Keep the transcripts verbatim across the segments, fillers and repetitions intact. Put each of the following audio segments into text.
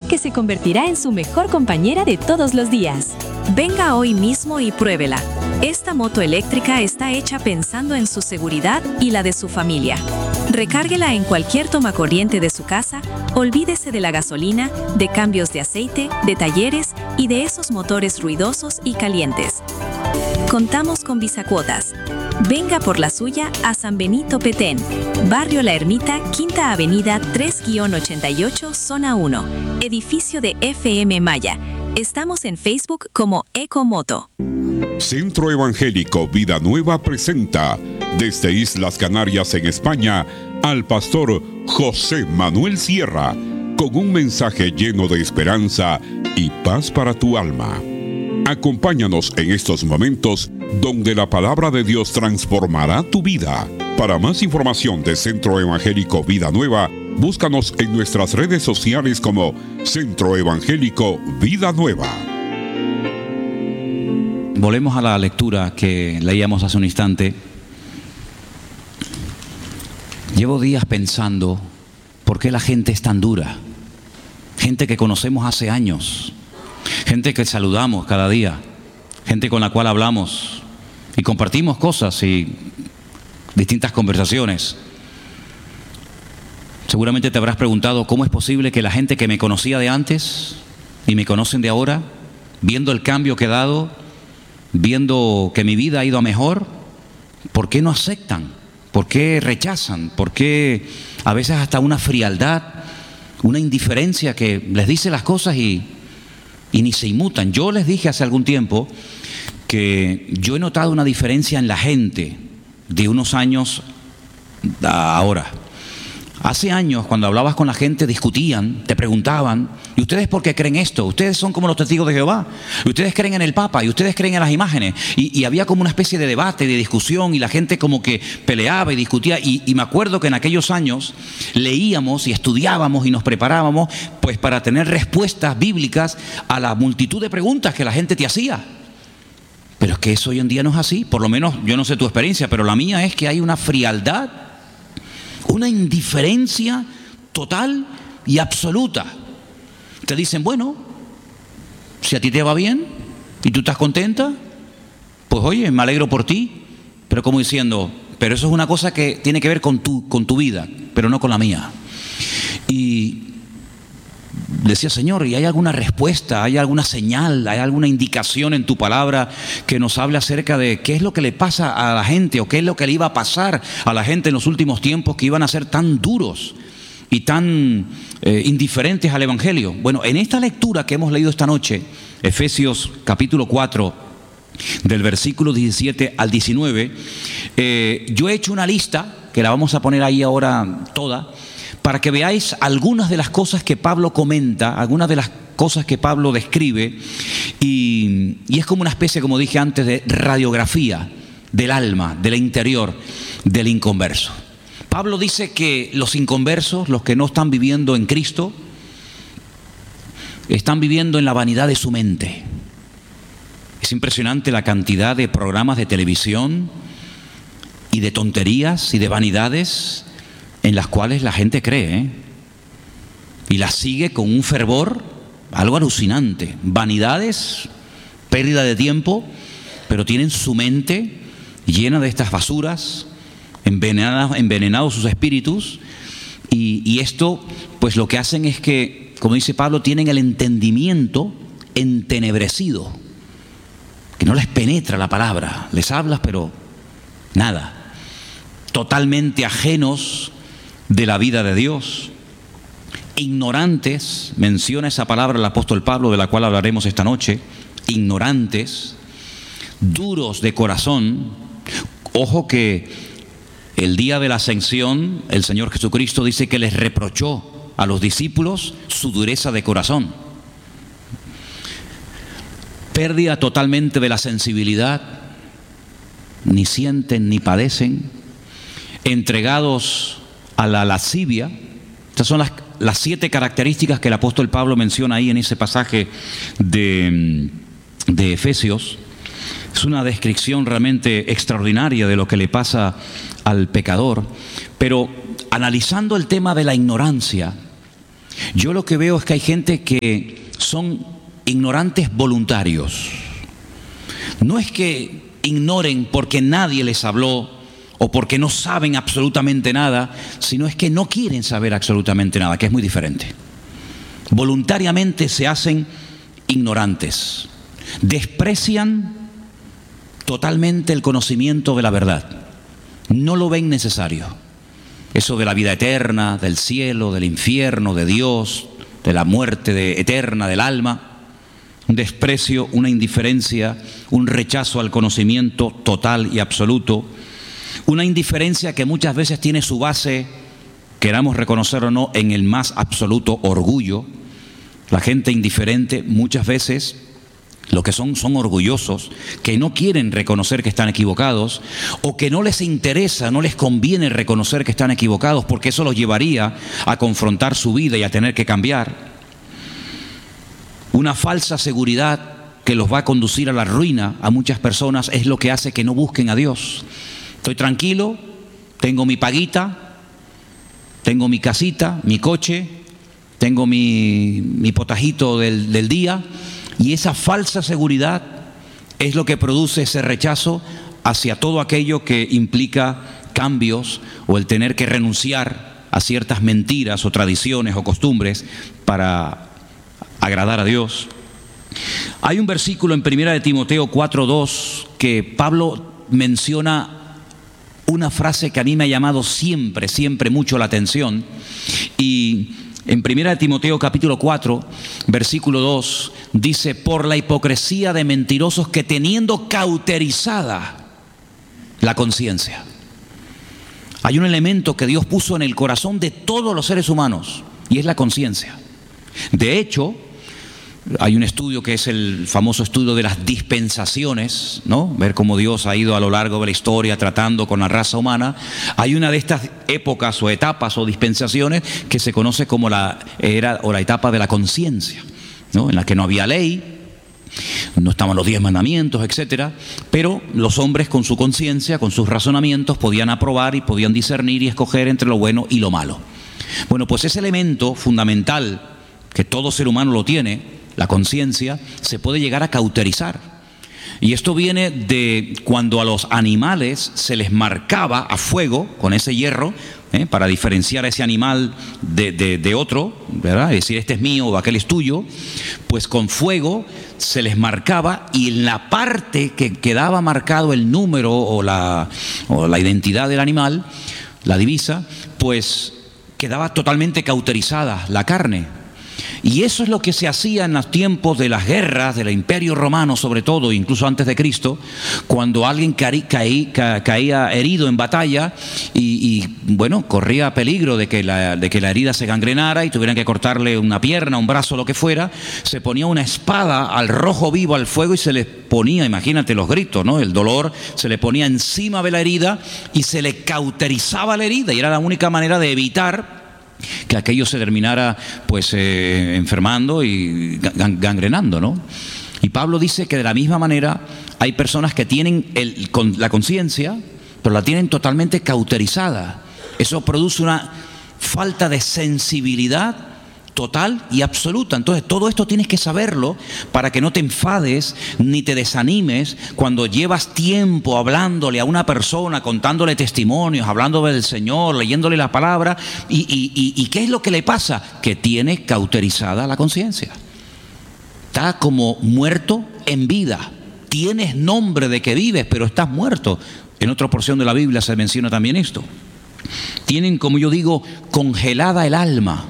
que se convertirá en su mejor compañera de todos los días. Venga hoy mismo y pruébela. Esta moto eléctrica está hecha pensando en su seguridad y la de su familia. Recárguela en cualquier tomacorriente de su casa, olvídese de la gasolina, de cambios de aceite, de talleres y de esos motores ruidosos y calientes. Contamos con Visacuotas. Venga por la suya a San Benito Petén, Barrio La Ermita, Quinta Avenida tres ochenta y ocho, Zona uno, edificio de F M Maya. Estamos en Facebook como Ecomoto. Centro Evangélico Vida Nueva presenta desde Islas Canarias en España al pastor José Manuel Sierra con un mensaje lleno de esperanza y paz para tu alma. Acompáñanos en estos momentos donde la palabra de Dios transformará tu vida. Para más información de Centro Evangélico Vida Nueva, búscanos en nuestras redes sociales como Centro Evangélico Vida Nueva. Volvemos a la lectura que leíamos hace un instante. Llevo días pensando por qué la gente es tan dura. Gente que conocemos hace años, gente que saludamos cada día, gente con la cual hablamos y compartimos cosas y distintas conversaciones. Seguramente te habrás preguntado cómo es posible que la gente que me conocía de antes y me conocen de ahora, viendo el cambio que he dado, viendo que mi vida ha ido a mejor, ¿por qué no aceptan? ¿Por qué rechazan? ¿Por qué a veces hasta una frialdad, una indiferencia que les dice las cosas y, y ni se inmutan? Yo les dije hace algún tiempo que yo he notado una diferencia en la gente de unos años a ahora. Hace años, cuando hablabas con la gente, discutían, te preguntaban, ¿y ustedes por qué creen esto? Ustedes son como los testigos de Jehová, y ustedes creen en el Papa, y ustedes creen en las imágenes. Y, y había como una especie de debate, de discusión, y la gente como que peleaba y discutía. Y, y me acuerdo que en aquellos años leíamos y estudiábamos y nos preparábamos pues para tener respuestas bíblicas a la multitud de preguntas que la gente te hacía. Pero es que eso hoy en día no es así. Por lo menos, yo no sé tu experiencia, pero la mía es que hay una frialdad, una indiferencia total y absoluta. Te dicen, bueno, si a ti te va bien y tú estás contenta, pues oye, me alegro por ti, pero como diciendo, pero eso es una cosa que tiene que ver con tu, con tu vida, pero no con la mía. Y decía, Señor, ¿y hay alguna respuesta, hay alguna señal, hay alguna indicación en tu palabra que nos hable acerca de qué es lo que le pasa a la gente o qué es lo que le iba a pasar a la gente en los últimos tiempos que iban a ser tan duros y tan eh, indiferentes al Evangelio? Bueno, en esta lectura que hemos leído esta noche, Efesios capítulo cuatro, del versículo diecisiete al diecinueve, eh, yo he hecho una lista, que la vamos a poner ahí ahora toda, para que veáis algunas de las cosas que Pablo comenta, algunas de las cosas que Pablo describe, y, y es como una especie, como dije antes, de radiografía del alma, del interior del inconverso. Pablo dice que los inconversos, los que no están viviendo en Cristo, están viviendo en la vanidad de su mente. Es impresionante la cantidad de programas de televisión y de tonterías y de vanidades en las cuales la gente cree, ¿eh? Y las sigue con un fervor, algo alucinante. Vanidades, pérdida de tiempo, pero tienen su mente llena de estas basuras, envenenadas, envenenados sus espíritus, y, y esto, pues lo que hacen es que, como dice Pablo, tienen el entendimiento entenebrecido, que no les penetra la palabra, les hablas, pero nada, totalmente ajenos de la vida de Dios, ignorantes, menciona esa palabra el apóstol Pablo, de la cual hablaremos esta noche, ignorantes, duros de corazón. Ojo que el día de la ascensión, el Señor Jesucristo dice que les reprochó a los discípulos su dureza de corazón. Pérdida totalmente de la sensibilidad, ni sienten ni padecen, entregados a la lascivia. Estas son las, las siete características que el apóstol Pablo menciona ahí en ese pasaje de, de Efesios. Es una descripción realmente extraordinaria de lo que le pasa al pecador. Pero analizando el tema de la ignorancia, Yo lo que veo es que hay gente que son ignorantes voluntarios. No es que ignoren porque nadie les habló o porque no saben absolutamente nada, sino es que no quieren saber absolutamente nada, que es muy diferente. Voluntariamente se hacen ignorantes, desprecian totalmente el conocimiento de la verdad, no lo ven necesario. Eso de la vida eterna, del cielo, del infierno, de Dios, de la muerte de, eterna del alma, un desprecio, una indiferencia, un rechazo al conocimiento total y absoluto, una indiferencia que muchas veces tiene su base, queramos reconocer o no, en el más absoluto orgullo. La gente indiferente muchas veces lo que son son orgullosos, que no quieren reconocer que están equivocados o que no les interesa, no les conviene reconocer que están equivocados porque eso los llevaría a confrontar su vida y a tener que cambiar. Una falsa seguridad que los va a conducir a la ruina a muchas personas es lo que hace que no busquen a Dios. Estoy tranquilo, tengo mi paguita, tengo mi casita, mi coche, tengo mi, mi potajito del, del día, y esa falsa seguridad es lo que produce ese rechazo hacia todo aquello que implica cambios o el tener que renunciar a ciertas mentiras o tradiciones o costumbres para agradar a Dios. Hay un versículo en primera de Timoteo cuatro dos que Pablo menciona una frase que a mí me ha llamado siempre, siempre mucho la atención, y en primera de Timoteo capítulo cuatro, versículo dos, dice: por la hipocresía de mentirosos que teniendo cauterizada la conciencia. Hay un elemento que Dios puso en el corazón de todos los seres humanos y es la conciencia. De hecho, hay un estudio que es el famoso estudio de las dispensaciones, ¿no? Ver cómo Dios ha ido a lo largo de la historia tratando con la raza humana. Hay una de estas épocas o etapas o dispensaciones que se conoce como la era o la etapa de la conciencia, ¿no? En la que no había ley, no estaban los diez mandamientos, etcétera, pero los hombres con su conciencia, con sus razonamientos, podían aprobar y podían discernir y escoger entre lo bueno y lo malo. Bueno, pues ese elemento fundamental que todo ser humano lo tiene, la conciencia, se puede llegar a cauterizar. Y esto viene de cuando a los animales se les marcaba a fuego con ese hierro, ¿eh? para diferenciar a ese animal de, de, de otro, ¿verdad? Es decir, este es mío o aquel es tuyo, pues con fuego se les marcaba, y en la parte que quedaba marcado el número o la, o la identidad del animal, la divisa, pues quedaba totalmente cauterizada la carne. Y eso es lo que se hacía en los tiempos de las guerras del Imperio Romano, sobre todo, incluso antes de Cristo, cuando alguien caí, caí, ca, caía herido en batalla y, y bueno, corría peligro de que, la, de que la herida se gangrenara y tuvieran que cortarle una pierna, un brazo, lo que fuera, se ponía una espada al rojo vivo, al fuego, y se le ponía, imagínate los gritos, ¿no? El dolor, se le ponía encima de la herida y se le cauterizaba la herida, y era la única manera de evitar que aquello se terminara pues eh, enfermando y gangrenando, ¿no? Y Pablo dice que de la misma manera hay personas que tienen el, con, la conciencia, pero la tienen totalmente cauterizada. Eso produce una falta de sensibilidad total y absoluta. Entonces todo esto tienes que saberlo para que no te enfades ni te desanimes cuando llevas tiempo hablándole a una persona, contándole testimonios, hablándole del Señor, leyéndole la palabra, y, y, y, y ¿qué es lo que le pasa? Que tiene cauterizada la conciencia. Está como muerto en vida. Tienes nombre de que vives, pero estás muerto. En otra porción de la Biblia se menciona también esto. Tienen, como yo digo, congelada el alma.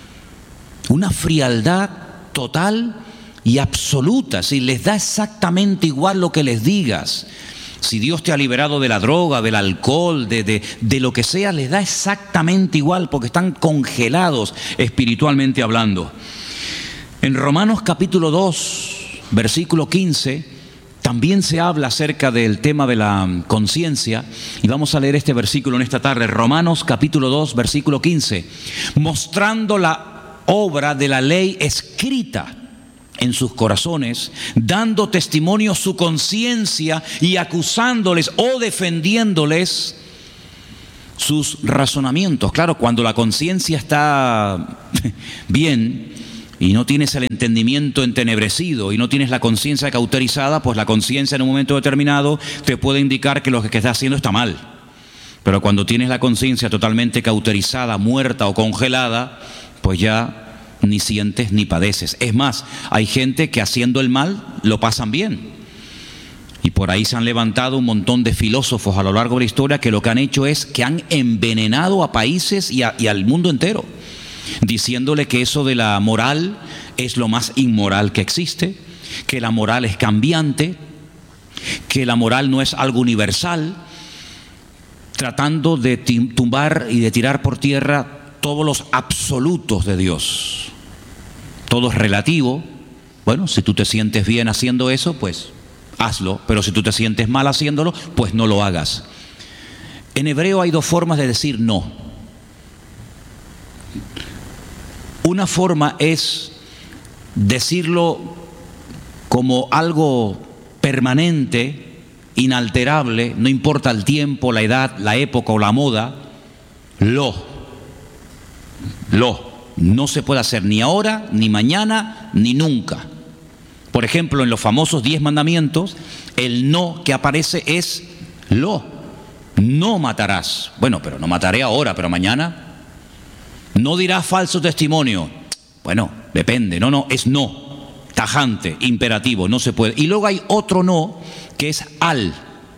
Una frialdad total y absoluta. Si les da exactamente igual lo que les digas, si Dios te ha liberado de la droga, del alcohol, de, de, de lo que sea, les da exactamente igual, porque están congelados espiritualmente hablando. En Romanos capítulo dos, versículo quince, también se habla acerca del tema de la conciencia, y vamos a leer este versículo en esta tarde. Romanos capítulo dos, versículo quince. Mostrando la obra de la ley escrita en sus corazones, dando testimonio su conciencia y acusándoles o defendiéndoles sus razonamientos. Claro, cuando la conciencia está bien y no tienes el entendimiento entenebrecido y no tienes la conciencia cauterizada, pues la conciencia en un momento determinado te puede indicar que lo que estás haciendo está mal. Pero cuando tienes la conciencia totalmente cauterizada, muerta o congelada, pues ya ni sientes ni padeces. Es más, hay gente que haciendo el mal lo pasan bien. Y por ahí se han levantado un montón de filósofos a lo largo de la historia que lo que han hecho es que han envenenado a países y, a, y al mundo entero, diciéndole que eso de la moral es lo más inmoral que existe, que la moral es cambiante, que la moral no es algo universal, tratando de tumbar y de tirar por tierra todos los absolutos de Dios. Todo es relativo. Bueno, si tú te sientes bien haciendo eso, pues hazlo, pero si tú te sientes mal haciéndolo, pues no lo hagas. En hebreo hay dos formas de decir no. Una forma es decirlo como algo permanente, inalterable, no importa el tiempo, la edad, la época o la moda. Lo, lo, no se puede hacer ni ahora, ni mañana, ni nunca. Por ejemplo, en los famosos diez mandamientos, el no que aparece es lo. No matarás. Bueno, pero no mataré ahora, pero mañana. No dirás falso testimonio. Bueno, depende. No, no, es no. Tajante, imperativo, no se puede. Y luego hay otro no que es al.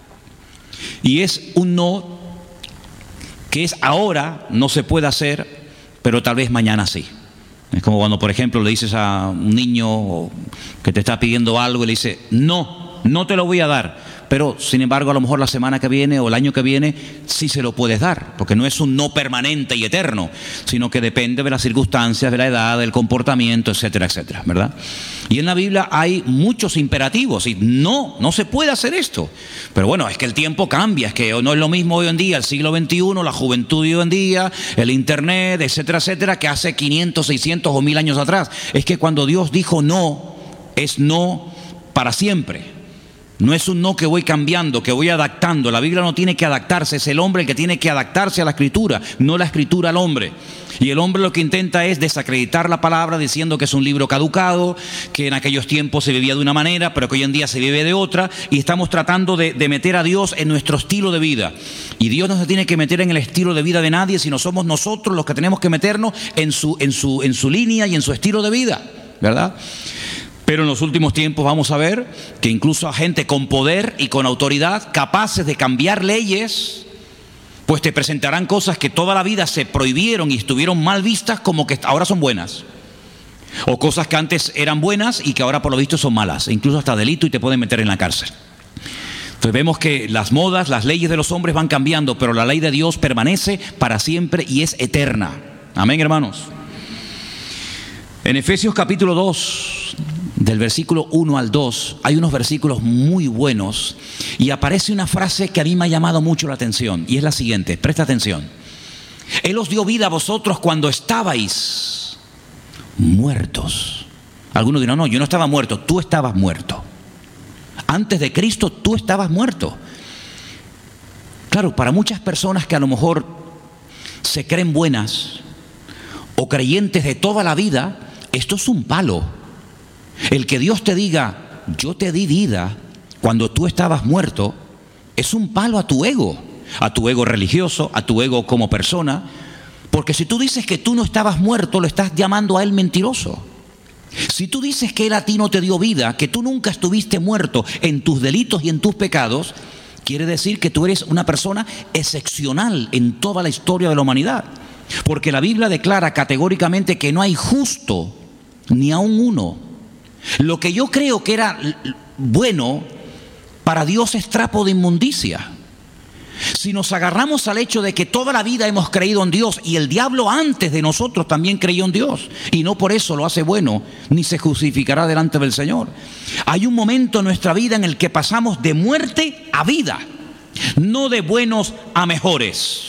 Y es un no que es ahora, no se puede hacer, pero tal vez mañana sí. Es como cuando, por ejemplo, le dices a un niño que te está pidiendo algo y le dice, no, no te lo voy a dar. Pero, sin embargo, a lo mejor la semana que viene o el año que viene sí se lo puedes dar, porque no es un no permanente y eterno, sino que depende de las circunstancias, de la edad, del comportamiento, etcétera, etcétera, ¿verdad? Y en la Biblia hay muchos imperativos y no, no se puede hacer esto. Pero bueno, es que el tiempo cambia, es que no es lo mismo hoy en día, el siglo veintiuno, la juventud de hoy en día, el internet, etcétera, etcétera, que hace quinientos, seiscientos o mil años atrás. Es que cuando Dios dijo no, es no para siempre. No es un no que voy cambiando, que voy adaptando. La Biblia no tiene que adaptarse, es el hombre el que tiene que adaptarse a la Escritura, no la Escritura al hombre. Y el hombre lo que intenta es desacreditar la palabra diciendo que es un libro caducado, que en aquellos tiempos se vivía de una manera, pero que hoy en día se vive de otra, y estamos tratando de, de meter a Dios en nuestro estilo de vida. Y Dios no se tiene que meter en el estilo de vida de nadie, sino somos nosotros los que tenemos que meternos en su, en su, en su línea y en su estilo de vida, ¿verdad? Pero en los últimos tiempos vamos a ver que incluso a gente con poder y con autoridad, capaces de cambiar leyes, pues te presentarán cosas que toda la vida se prohibieron y estuvieron mal vistas como que ahora son buenas. O cosas que antes eran buenas y que ahora por lo visto son malas. E incluso hasta delito y te pueden meter en la cárcel. Entonces vemos que las modas, las leyes de los hombres van cambiando, pero la ley de Dios permanece para siempre y es eterna. Amén, hermanos. En Efesios capítulo dos, del versículo uno al dos, hay unos versículos muy buenos y aparece una frase que a mí me ha llamado mucho la atención y es la siguiente, presta atención. Él os dio vida a vosotros cuando estabais muertos. Algunos dirán, no, yo no estaba muerto, tú estabas muerto. Antes de Cristo tú estabas muerto. Claro, para muchas personas que a lo mejor se creen buenas o creyentes de toda la vida, esto es un palo. El que Dios te diga, yo te di vida cuando tú estabas muerto, es un palo a tu ego, a tu ego religioso, a tu ego como persona, porque si tú dices que tú no estabas muerto, lo estás llamando a él mentiroso. Si tú dices que él a ti no te dio vida, que tú nunca estuviste muerto en tus delitos y en tus pecados, quiere decir que tú eres una persona excepcional en toda la historia de la humanidad. Porque la Biblia declara categóricamente que no hay justo ni aun uno. Lo que yo creo que era bueno, para Dios es trapo de inmundicia. Si nos agarramos al hecho de que toda la vida hemos creído en Dios y el diablo antes de nosotros también creyó en Dios y no por eso lo hace bueno, ni se justificará delante del Señor. Hay un momento en nuestra vida en el que pasamos de muerte a vida, no de buenos a mejores.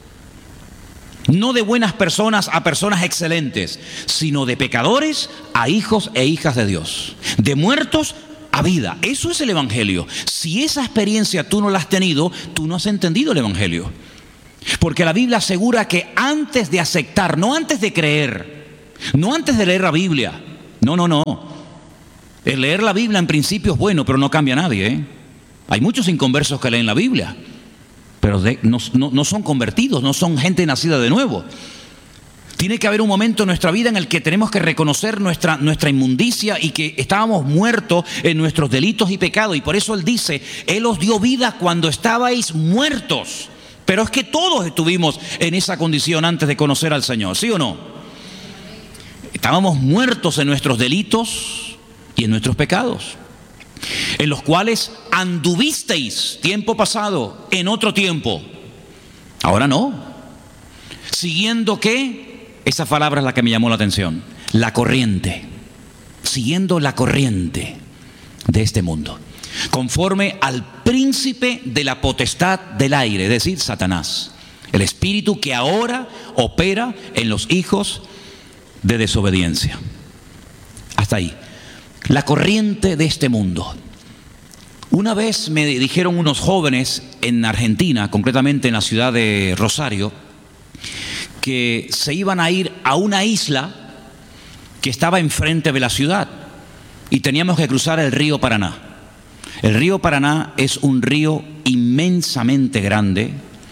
No de buenas personas a personas excelentes, sino de pecadores a hijos e hijas de Dios. De muertos a vida. Eso es el Evangelio. Si esa experiencia tú no la has tenido, tú no has entendido el Evangelio. Porque la Biblia asegura que antes de aceptar, no antes de creer, no antes de leer la Biblia, no, no, no. El leer la Biblia en principio es bueno, pero no cambia a nadie, ¿eh? Hay muchos inconversos que leen la Biblia, pero de, no, no, no son convertidos, no son gente nacida de nuevo. Tiene que haber un momento en nuestra vida en el que tenemos que reconocer nuestra, nuestra inmundicia y que estábamos muertos en nuestros delitos y pecados. Y por eso Él dice, Él os dio vida cuando estabais muertos. Pero es que todos estuvimos en esa condición antes de conocer al Señor, ¿sí o no? Estábamos muertos en nuestros delitos y en nuestros pecados, en los cuales anduvisteis tiempo pasado, en otro tiempo. Ahora no. ¿Siguiendo qué? Esa palabra es la que me llamó la atención. La corriente. Siguiendo la corriente de este mundo. Conforme al príncipe de la potestad del aire, es decir, Satanás. El espíritu que ahora opera en los hijos de desobediencia. Hasta ahí. La corriente de este mundo. Una vez me dijeron unos jóvenes en Argentina, concretamente en la ciudad de Rosario, que se iban a ir a una isla que estaba enfrente de la ciudad y teníamos que cruzar el río Paraná. El río Paraná es un río inmensamente grande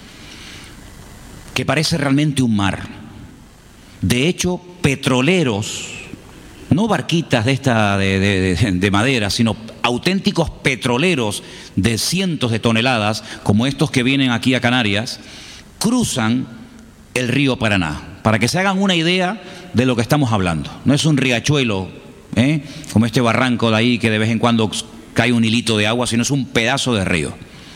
que parece realmente un mar. De hecho, petroleros, no barquitas de, esta, de, de, de, de madera, sino auténticos petroleros de cientos de toneladas, como estos que vienen aquí a Canarias, cruzan el río Paraná. Para que se hagan una idea de lo que estamos hablando. No es un riachuelo, ¿eh? como este barranco de ahí que de vez en cuando cae un hilito de agua, sino es un pedazo de río.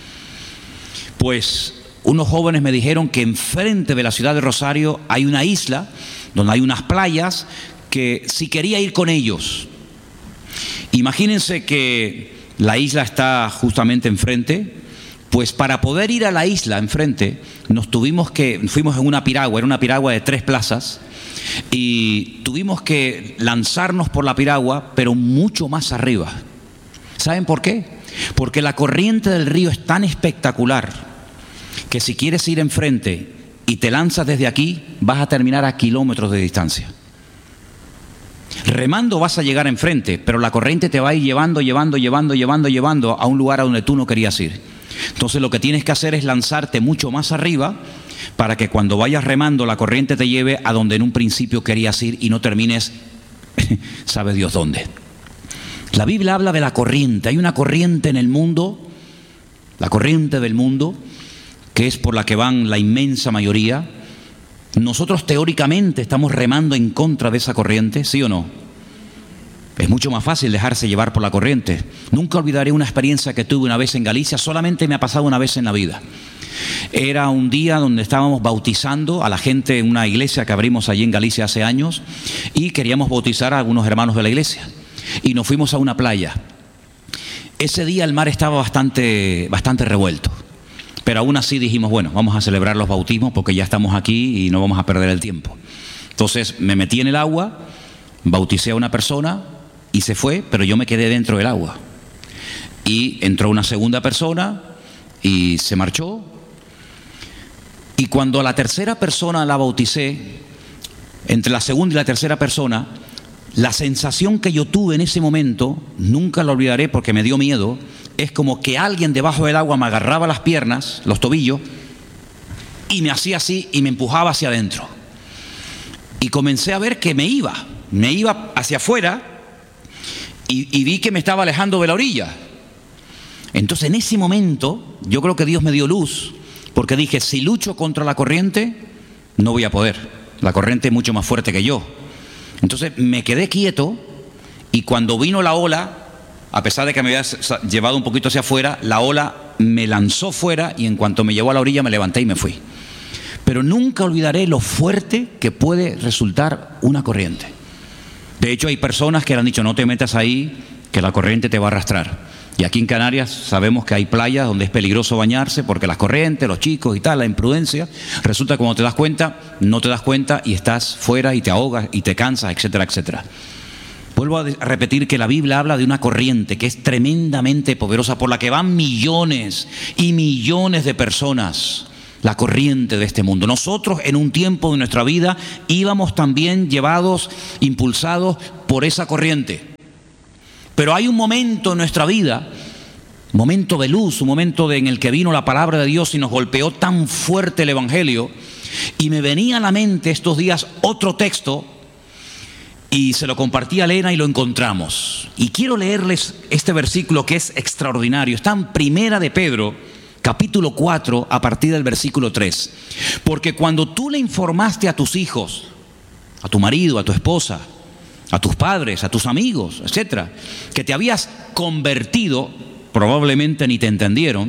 Pues unos jóvenes me dijeron que enfrente de la ciudad de Rosario hay una isla donde hay unas playas que si quería ir con ellos. Imagínense que la isla está justamente enfrente, pues para poder ir a la isla enfrente nos tuvimos que, fuimos en una piragua, era una piragua de tres plazas y tuvimos que lanzarnos por la piragua, pero mucho más arriba. ¿Saben por qué? Porque la corriente del río es tan espectacular que si quieres ir enfrente y te lanzas desde aquí, vas a terminar a kilómetros de distancia. Remando vas a llegar enfrente, pero la corriente te va a ir llevando, llevando, llevando, llevando, llevando a un lugar a donde tú no querías ir. Entonces lo que tienes que hacer es lanzarte mucho más arriba para que cuando vayas remando la corriente te lleve a donde en un principio querías ir y no termines, sabe Dios dónde. La Biblia habla de la corriente. Hay una corriente en el mundo, la corriente del mundo, que es por la que van la inmensa mayoría. Nosotros teóricamente estamos remando en contra de esa corriente, ¿sí o no? Es mucho más fácil dejarse llevar por la corriente. Nunca olvidaré una experiencia que tuve una vez en Galicia, solamente me ha pasado una vez en la vida. Era un día donde estábamos bautizando a la gente en una iglesia que abrimos allí en Galicia hace años y queríamos bautizar a algunos hermanos de la iglesia. Y nos fuimos a una playa. Ese día el mar estaba bastante, bastante revuelto. Pero aún así dijimos, bueno, vamos a celebrar los bautismos porque ya estamos aquí y no vamos a perder el tiempo. Entonces me metí en el agua, bauticé a una persona y se fue, pero yo me quedé dentro del agua. Y entró una segunda persona y se marchó. Y cuando a la tercera persona la bauticé, entre la segunda y la tercera persona, la sensación que yo tuve en ese momento, nunca la olvidaré porque me dio miedo, es como que alguien debajo del agua me agarraba las piernas, los tobillos, y me hacía así y me empujaba hacia adentro. Y comencé a ver que me iba, me iba hacia afuera y, y vi que me estaba alejando de la orilla. Entonces en ese momento yo creo que Dios me dio luz, porque dije, si lucho contra la corriente, no voy a poder. La corriente es mucho más fuerte que yo. Entonces me quedé quieto y cuando vino la ola, a pesar de que me había llevado un poquito hacia afuera, la ola me lanzó fuera y en cuanto me llevó a la orilla me levanté y me fui. Pero nunca olvidaré lo fuerte que puede resultar una corriente. De hecho hay personas que le han dicho, no te metas ahí, que la corriente te va a arrastrar. Y aquí en Canarias sabemos que hay playas donde es peligroso bañarse porque las corrientes, los chicos y tal, la imprudencia, resulta que cuando te das cuenta, no te das cuenta y estás fuera y te ahogas y te cansas, etcétera, etcétera. Vuelvo a repetir que la Biblia habla de una corriente que es tremendamente poderosa por la que van millones y millones de personas. la corriente de este mundo. Nosotros en un tiempo de nuestra vida íbamos también llevados, impulsados por esa corriente. Pero hay un momento en nuestra vida, un momento de luz, un momento de, en el que vino la palabra de Dios y nos golpeó tan fuerte el Evangelio, y me venía a la mente estos días otro texto, y se lo compartí a Elena y lo encontramos. Y quiero leerles este versículo que es extraordinario. Está en Primera de Pedro, capítulo cuatro, a partir del versículo tres. Porque cuando tú le informaste a tus hijos, a tu marido, a tu esposa, a tus padres, a tus amigos, etcétera, que te habías convertido, probablemente ni te entendieron.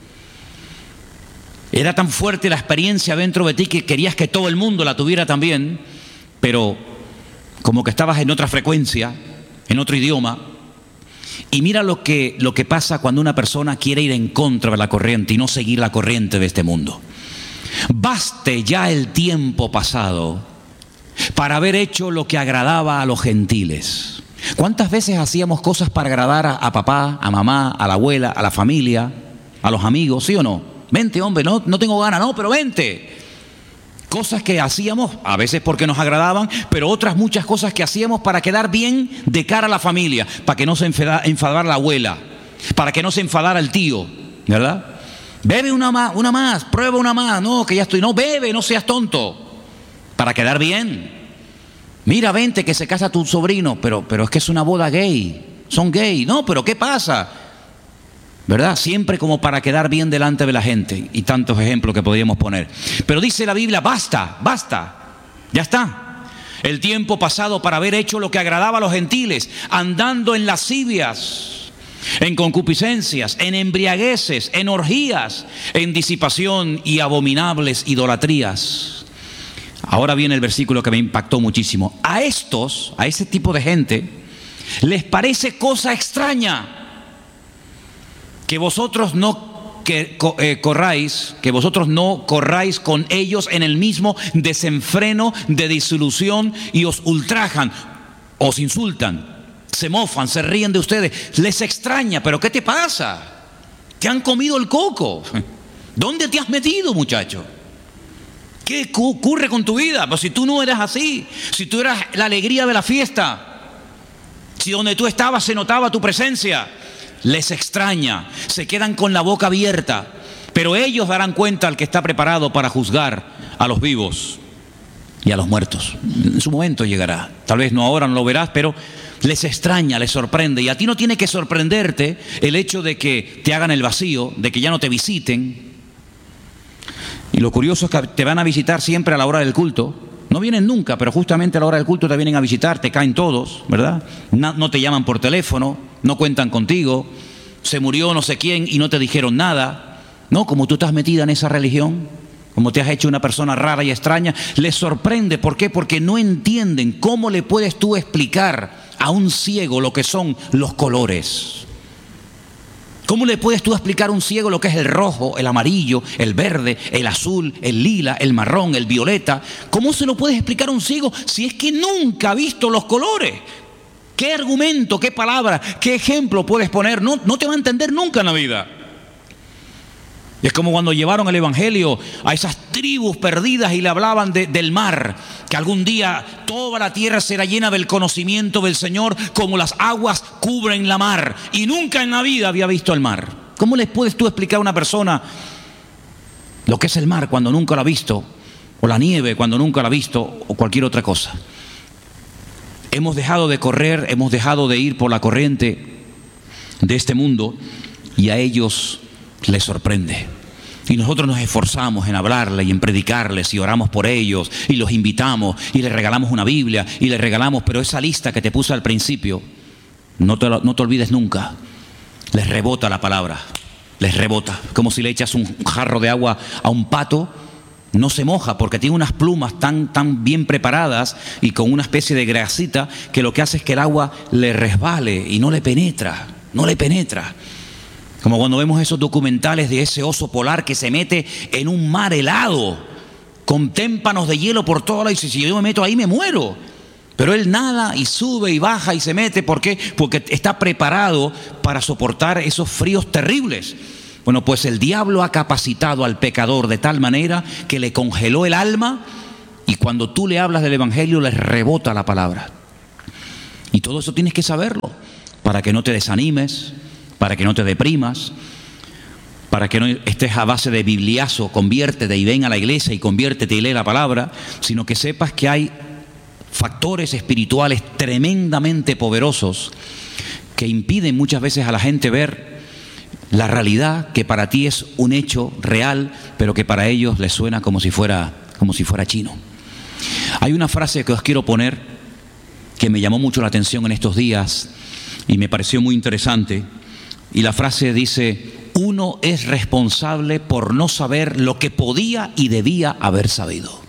Era tan fuerte la experiencia dentro de ti que querías que todo el mundo la tuviera también, pero como que estabas en otra frecuencia, en otro idioma. Y mira lo que, lo que pasa cuando una persona quiere ir en contra de la corriente y no seguir la corriente de este mundo. Baste ya el tiempo pasado para haber hecho lo que agradaba a los gentiles. ¿Cuántas veces hacíamos cosas para agradar a, a papá, a mamá, a la abuela, a la familia, a los amigos? ¿Sí o no? Vente, hombre, no, no tengo ganas, no, pero vente. Cosas que hacíamos, a veces porque nos agradaban, pero otras muchas cosas que hacíamos para quedar bien de cara a la familia, para que no se enfada, enfadara la abuela, para que no se enfadara el tío, ¿verdad? Bebe una más, una más, prueba una más, no, que ya estoy, no, bebe, no seas tonto, para quedar bien. Mira, vente que se casa tu sobrino, pero, pero es que es una boda gay, son gay, no, pero ¿qué pasa? ¿Verdad? Siempre como para quedar bien delante de la gente, y tantos ejemplos que podríamos poner. Pero dice la Biblia, basta, basta, ya está. El tiempo pasado para haber hecho lo que agradaba a los gentiles, andando en lascivias, en concupiscencias, en embriagueces, en orgías, en disipación y abominables idolatrías. Ahora viene el versículo que me impactó muchísimo. A estos, a ese tipo de gente, les parece cosa extraña que vosotros no que, eh, corráis, que vosotros no corráis con ellos en el mismo desenfreno de disolución, y os ultrajan, os insultan, se mofan, se ríen de ustedes. Les extraña, pero ¿qué te pasa? Te han comido el coco. ¿Dónde te has metido, muchacho? ¿Qué ocurre con tu vida? Pues si tú no eras así, si tú eras la alegría de la fiesta, si donde tú estabas se notaba tu presencia. Les extraña, se quedan con la boca abierta, pero ellos darán cuenta al que está preparado para juzgar a los vivos y a los muertos. En su momento llegará, tal vez no ahora, no lo verás, pero les extraña, les sorprende. Y a ti no tiene que sorprenderte el hecho de que te hagan el vacío, de que ya no te visiten. Y lo curioso es que te van a visitar siempre a la hora del culto. No vienen nunca, pero justamente a la hora del culto te vienen a visitar, te caen todos, ¿verdad? No, no te llaman por teléfono, no cuentan contigo, se murió no sé quién y no te dijeron nada, ¿no? Como tú estás metida en esa religión, como te has hecho una persona rara y extraña, les sorprende. ¿Por qué? Porque no entienden cómo le puedes tú explicar a un ciego lo que son los colores. ¿Cómo le puedes tú explicar a un ciego lo que es el rojo, el amarillo, el verde, el azul, el lila, el marrón, el violeta? ¿Cómo se lo puedes explicar a un ciego si es que nunca ha visto los colores? ¿Qué argumento, qué palabra, qué ejemplo puedes poner? No, no te va a entender nunca en la vida. Y es como cuando llevaron el Evangelio a esas tribus perdidas y le hablaban de, del mar, que algún día toda la tierra será llena del conocimiento del Señor, como las aguas cubren la mar. Y nunca en la vida había visto el mar. ¿Cómo les puedes tú explicar a una persona lo que es el mar cuando nunca lo ha visto? O la nieve cuando nunca la ha visto, o cualquier otra cosa. Hemos dejado de correr, hemos dejado de ir por la corriente de este mundo, y a ellos les sorprende. Y nosotros nos esforzamos en hablarles y en predicarles, y oramos por ellos y los invitamos y les regalamos una Biblia y les regalamos, pero esa lista que te puse al principio, no te, no te olvides nunca, les rebota la palabra, les rebota, como si le echas un jarro de agua a un pato. No se moja porque tiene unas plumas tan, tan bien preparadas y con una especie de grasita que lo que hace es que el agua le resbale y no le penetra, no le penetra. Como cuando vemos esos documentales de ese oso polar que se mete en un mar helado, con témpanos de hielo por todo lado, y si yo me meto ahí me muero. Pero él nada y sube y baja y se mete. ¿Por qué? Porque está preparado para soportar esos fríos terribles. Bueno, pues el diablo ha capacitado al pecador de tal manera que le congeló el alma, y cuando tú le hablas del evangelio le rebota la palabra. Y todo eso tienes que saberlo para que no te desanimes, para que no te deprimas, para que no estés a base de bibliazo, conviértete y ven a la iglesia y conviértete y lee la palabra, sino que sepas que hay factores espirituales tremendamente poderosos que impiden muchas veces a la gente ver la realidad que para ti es un hecho real, pero que para ellos les suena como si fuera, como si fuera chino. Hay una frase que os quiero poner que me llamó mucho la atención en estos días y me pareció muy interesante, y la frase dice: uno es responsable por no saber lo que podía y debía haber sabido.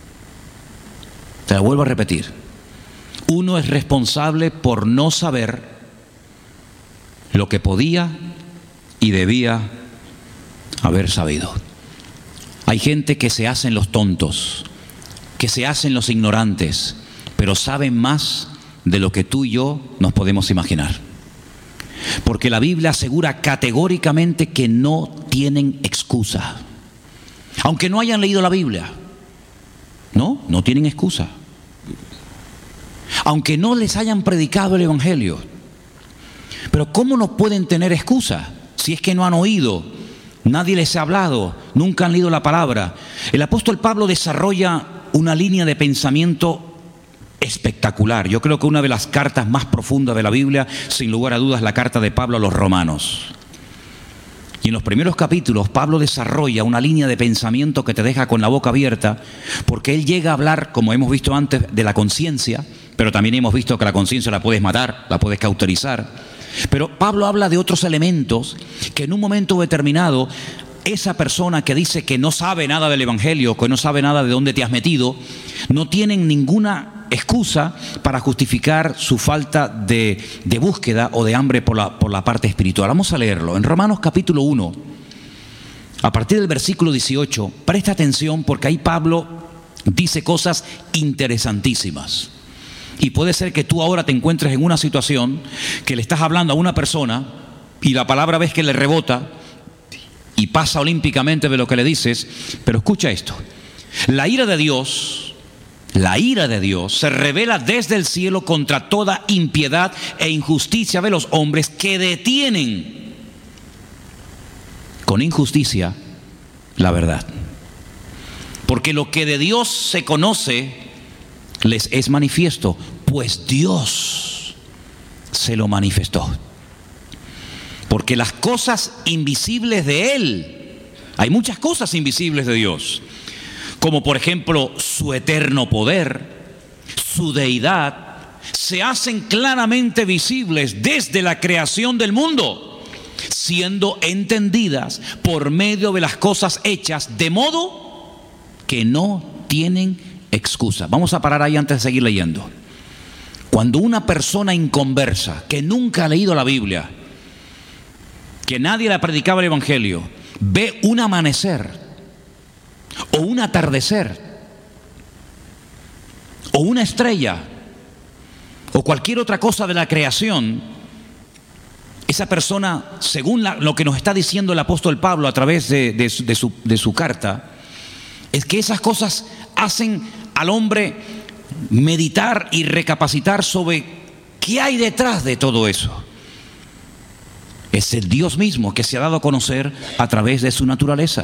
Te la vuelvo a repetir. Uno es responsable por no saber lo que podía y debía haber sabido. Hay gente que se hacen los tontos, que se hacen los ignorantes, pero saben más de lo que tú y yo nos podemos imaginar. Porque la Biblia asegura categóricamente que no tienen excusa. Aunque no hayan leído la Biblia, no, no tienen excusa. Aunque no les hayan predicado el evangelio. Pero ¿cómo no pueden tener excusa si es que no han oído? Nadie les ha hablado, nunca han leído la palabra. El apóstol Pablo desarrolla una línea de pensamiento espectacular. Yo creo que una de las cartas más profundas de la Biblia, sin lugar a dudas, es la carta de Pablo a los Romanos. Y en los primeros capítulos Pablo desarrolla una línea de pensamiento que te deja con la boca abierta, porque él llega a hablar, como hemos visto antes, de la conciencia, pero también hemos visto que la conciencia la puedes matar, la puedes cauterizar. Pero Pablo habla de otros elementos que en un momento determinado esa persona que dice que no sabe nada del evangelio, que no sabe nada de dónde te has metido, no tienen ninguna excusa para justificar su falta de, de búsqueda o de hambre por la, por la parte espiritual. Vamos a leerlo. En Romanos capítulo uno, a partir del versículo dieciocho, presta atención porque ahí Pablo dice cosas interesantísimas. Y puede ser que tú ahora te encuentres en una situación que le estás hablando a una persona y la palabra ves que le rebota y pasa olímpicamente de lo que le dices, pero escucha esto. La ira de Dios, la ira de Dios se revela desde el cielo contra toda impiedad e injusticia de los hombres que detienen con injusticia la verdad. Porque lo que de Dios se conoce les es manifiesto, pues Dios se lo manifestó. Porque las cosas invisibles de Él, hay muchas cosas invisibles de Dios, como por ejemplo su eterno poder, su deidad, se hacen claramente visibles desde la creación del mundo, siendo entendidas por medio de las cosas hechas, de modo que no tienen excusa. Vamos a parar ahí antes de seguir leyendo. Cuando una persona inconversa, que nunca ha leído la Biblia, que nadie le predicaba el evangelio, ve un amanecer o un atardecer o una estrella o cualquier otra cosa de la creación, esa persona, según la, lo que nos está diciendo el apóstol Pablo a través de, de, de, su, de su carta, es que esas cosas hacen al hombre meditar y recapacitar sobre qué hay detrás de todo eso. Es el Dios mismo que se ha dado a conocer a través de su naturaleza.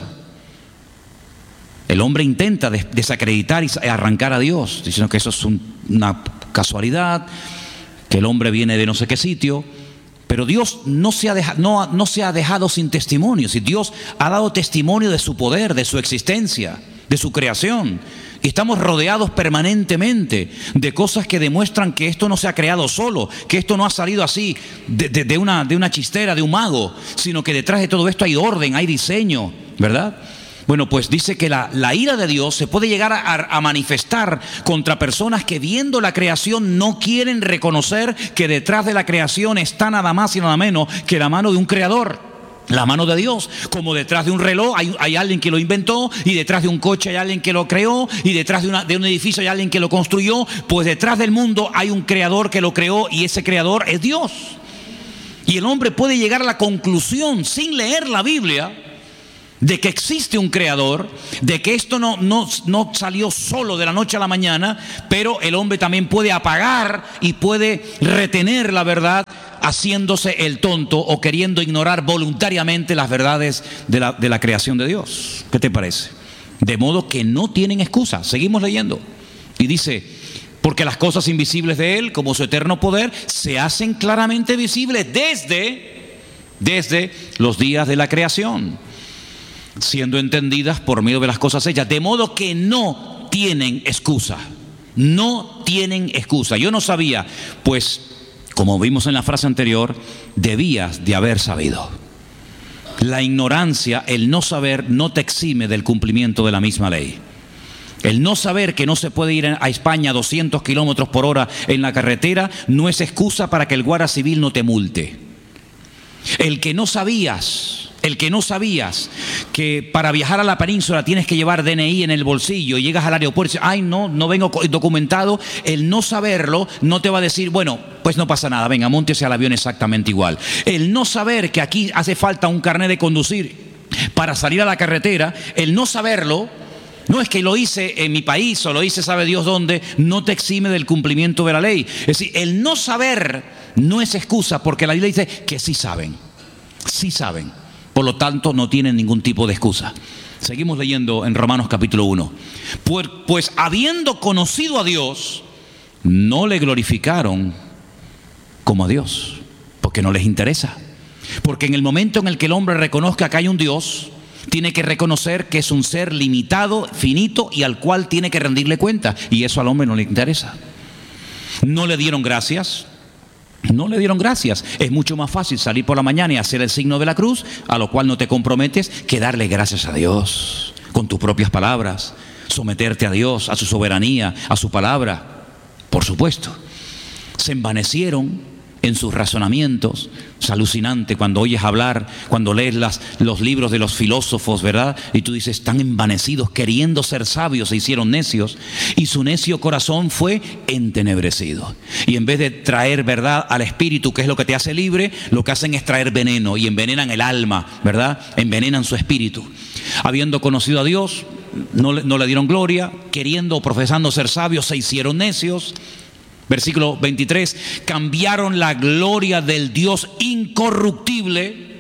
El hombre intenta des- desacreditar y arrancar a Dios, diciendo que eso es un, una casualidad, que el hombre viene de no sé qué sitio. Pero Dios no se ha dejado, no, no se ha dejado sin testimonio. Si Dios ha dado testimonio de su poder, de su existencia, de su creación. Y estamos rodeados permanentemente de cosas que demuestran que esto no se ha creado solo, que esto no ha salido así de, de, de, una, de una chistera, de un mago, sino que detrás de todo esto hay orden, hay diseño, ¿verdad? Bueno, pues dice que la, la ira de Dios se puede llegar a, a manifestar contra personas que viendo la creación no quieren reconocer que detrás de la creación está nada más y nada menos que la mano de un creador. La mano de Dios, como detrás de un reloj hay, hay alguien que lo inventó, y detrás de un coche hay alguien que lo creó, y detrás de, una, de un edificio hay alguien que lo construyó. Pues detrás del mundo hay un creador que lo creó, y ese creador es Dios. Y el hombre puede llegar a la conclusión, sin leer la Biblia, de que existe un creador, de que esto no, no, no salió solo de la noche a la mañana, pero el hombre también puede apagar y puede retener la verdad haciéndose el tonto o queriendo ignorar voluntariamente las verdades de la, de la creación de Dios. ¿Qué te parece? De modo que no tienen excusa. Seguimos leyendo. Y dice, porque las cosas invisibles de Él, como su eterno poder, se hacen claramente visibles desde, desde los días de la creación, siendo entendidas por medio de las cosas hechas, de modo que no tienen excusa. No tienen excusa. Yo no sabía, pues, como vimos en la frase anterior, debías de haber sabido. La ignorancia, el no saber, no te exime del cumplimiento de la misma ley. El no saber que no se puede ir a España a doscientos kilómetros por hora en la carretera no es excusa para que el guardia civil no te multe. El que no sabías... El que no sabías que para viajar a la península tienes que llevar D N I en el bolsillo y llegas al aeropuerto y dices, ay no, no vengo documentado, el no saberlo no te va a decir, bueno, pues no pasa nada, venga, móntese al avión exactamente igual. El no saber que aquí hace falta un carnet de conducir para salir a la carretera, el no saberlo, no es que lo hice en mi país o lo hice sabe Dios dónde, no te exime del cumplimiento de la ley. Es decir, el no saber no es excusa porque la Biblia dice que sí saben, sí saben. Por lo tanto, no tienen ningún tipo de excusa. Seguimos leyendo en Romanos capítulo uno. Pues, pues habiendo conocido a Dios, no le glorificaron como a Dios, porque no les interesa. Porque en el momento en el que el hombre reconozca que hay un Dios, tiene que reconocer que es un ser limitado, finito y al cual tiene que rendirle cuenta. Y eso al hombre no le interesa. No le dieron gracias. No le dieron gracias. Es mucho más fácil salir por la mañana y hacer el signo de la cruz, a lo cual no te comprometes, que darle gracias a Dios con tus propias palabras, someterte a Dios, a su soberanía, a su palabra. Por supuesto, se envanecieron en sus razonamientos. Es alucinante cuando oyes hablar, cuando lees las, los libros de los filósofos, ¿verdad? Y tú dices, están envanecidos, queriendo ser sabios, se hicieron necios. Y su necio corazón fue entenebrecido. Y en vez de traer verdad al espíritu, que es lo que te hace libre, lo que hacen es traer veneno y envenenan el alma, ¿verdad? Envenenan su espíritu. Habiendo conocido a Dios, no le, no le dieron gloria, queriendo o profesando ser sabios, se hicieron necios. Versículo veintitrés, cambiaron la gloria del Dios incorruptible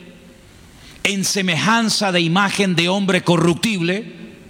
en semejanza de imagen de hombre corruptible,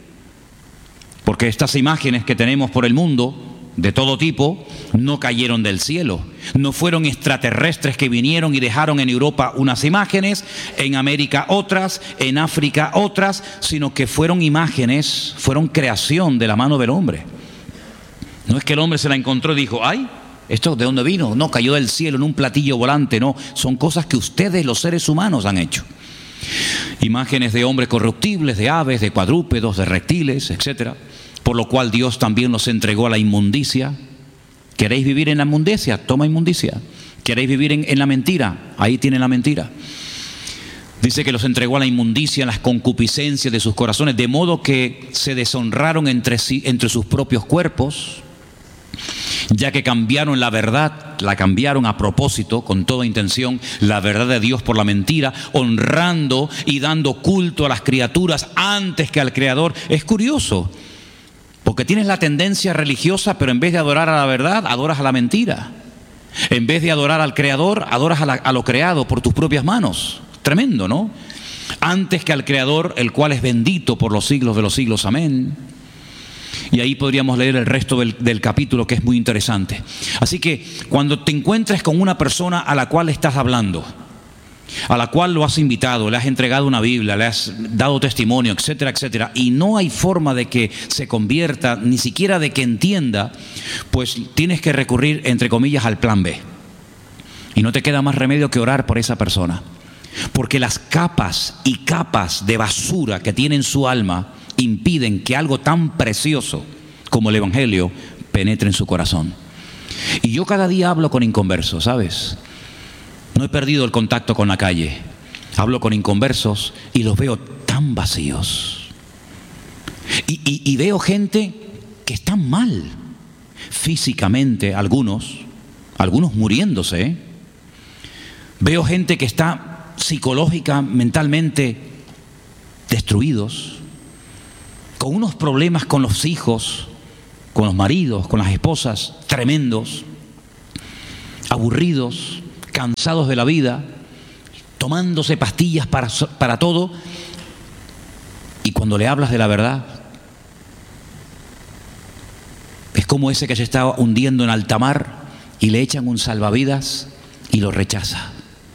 porque estas imágenes que tenemos por el mundo, de todo tipo, no cayeron del cielo. No fueron extraterrestres que vinieron y dejaron en Europa unas imágenes, en América otras, en África otras, sino que fueron imágenes, fueron creación de la mano del hombre. No es que el hombre se la encontró y dijo, ay, ¿esto de dónde vino? No, cayó del cielo en un platillo volante. No, son cosas que ustedes, los seres humanos, han hecho. Imágenes de hombres corruptibles, de aves, de cuadrúpedos, de reptiles, etcétera. Por lo cual Dios también los entregó a la inmundicia. ¿Queréis vivir en la inmundicia? Toma inmundicia. ¿Queréis vivir en, en la mentira? Ahí tienen la mentira. Dice que los entregó a la inmundicia, en las concupiscencias de sus corazones, de modo que se deshonraron entre sí, entre sus propios cuerpos, ya que cambiaron la verdad, la cambiaron a propósito, con toda intención, la verdad de Dios por la mentira, honrando y dando culto a las criaturas antes que al Creador. Es curioso, porque tienes la tendencia religiosa, pero en vez de adorar a la verdad, adoras a la mentira. En vez de adorar al Creador, adoras a, la, a lo creado por tus propias manos. Tremendo, ¿no? Antes que al Creador, el cual es bendito por los siglos de los siglos. Amén. Y ahí podríamos leer el resto del, del capítulo, que es muy interesante. Así que cuando te encuentres con una persona a la cual estás hablando, a la cual lo has invitado, le has entregado una Biblia, le has dado testimonio, etcétera, etcétera, y no hay forma de que se convierta, ni siquiera de que entienda, pues tienes que recurrir, entre comillas, al plan B. Y no te queda más remedio que orar por esa persona. Porque las capas y capas de basura que tiene en su alma impiden que algo tan precioso como el Evangelio penetre en su corazón. Y yo cada día hablo con inconversos, ¿sabes? No he perdido el contacto con la calle. Hablo con inconversos y los veo tan vacíos. Y, y, y veo gente que están mal físicamente, algunos, algunos muriéndose, ¿eh? Veo gente que está psicológica, mentalmente destruidos, con unos problemas con los hijos, con los maridos, con las esposas, tremendos, aburridos, cansados de la vida, tomándose pastillas para, para todo, y cuando le hablas de la verdad, es como ese que se está hundiendo en alta mar y le echan un salvavidas y lo rechaza.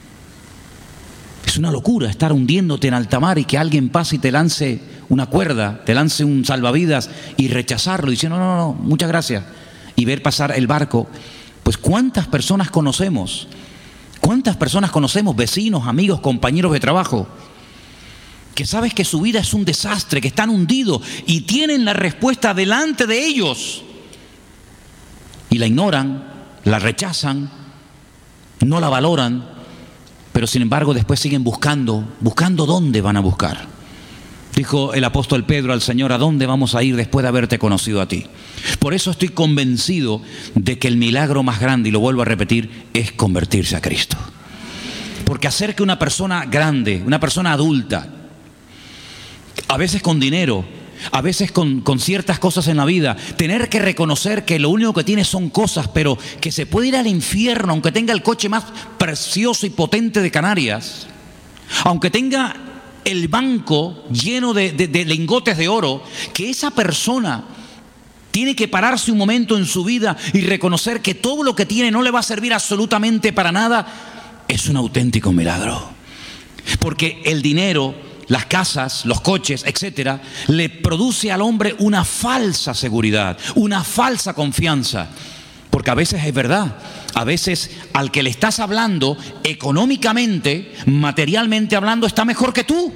Es una locura estar hundiéndote en alta mar y que alguien pase y te lance una cuerda, te lance un salvavidas y rechazarlo, diciendo no, no, no, muchas gracias, y ver pasar el barco. Pues ¿cuántas personas conocemos? ¿Cuántas personas conocemos, vecinos, amigos, compañeros de trabajo, que sabes que su vida es un desastre, que están hundidos y tienen la respuesta delante de ellos y la ignoran, la rechazan, no la valoran, pero sin embargo después siguen buscando, buscando dónde van a buscar? Dijo el apóstol Pedro al Señor: ¿a dónde vamos a ir después de haberte conocido a ti? Por eso estoy convencido de que el milagro más grande, y lo vuelvo a repetir, es convertirse a Cristo. Porque hacer que una persona grande, una persona adulta, a veces con dinero, a veces con, con ciertas cosas en la vida, tener que reconocer que lo único que tiene son cosas, pero que se puede ir al infierno aunque tenga el coche más precioso y potente de Canarias, aunque tenga el banco lleno de, de, de lingotes de oro, que esa persona tiene que pararse un momento en su vida y reconocer que todo lo que tiene no le va a servir absolutamente para nada, es un auténtico milagro. Porque el dinero, las casas, los coches, etcétera, le produce al hombre una falsa seguridad, una falsa confianza. Porque a veces es verdad, a veces al que le estás hablando económicamente, materialmente hablando, está mejor que tú.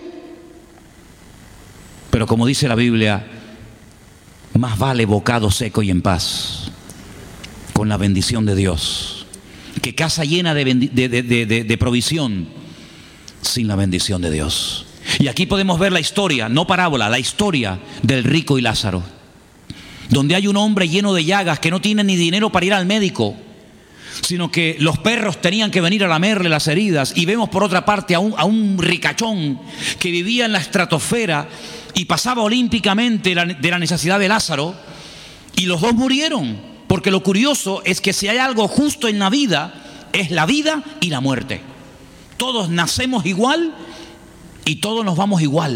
Pero como dice la Biblia, más vale bocado seco y en paz, con la bendición de Dios, que casa llena de, de, de, de, de provisión sin la bendición de Dios. Y aquí podemos ver la historia, no parábola, la historia del rico y Lázaro, donde hay un hombre lleno de llagas que no tiene ni dinero para ir al médico, sino que los perros tenían que venir a lamerle las heridas. Y vemos por otra parte a un, a un ricachón que vivía en la estratosfera y pasaba olímpicamente la, de la necesidad de Lázaro, y los dos murieron. Porque lo curioso es que si hay algo justo en la vida, es la vida y la muerte. Todos nacemos igual y todos nos vamos igual.